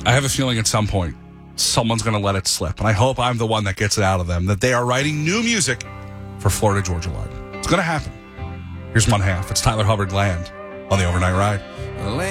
I have a feeling at some point someone's going to let it slip, and I hope I'm the one that gets it out of them, that they are writing new music for Florida Georgia Line. It's going to happen. Here's one half. It's Tyler Hubbard Land on the Overnight Ride.